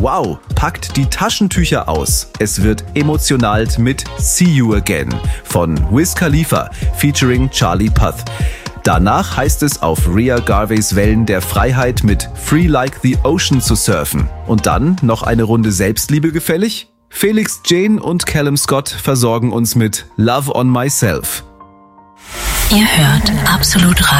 wow, packt die Taschentücher aus. Es wird emotional mit See You Again von Wiz Khalifa featuring Charlie Puth. Danach heißt es auf Rhea Garveys Wellen der Freiheit mit Free Like the Ocean zu surfen. Und dann noch eine Runde Selbstliebe gefällig? Felix Jane und Callum Scott versorgen uns mit Love on Myself. Ihr hört Absolut Radio.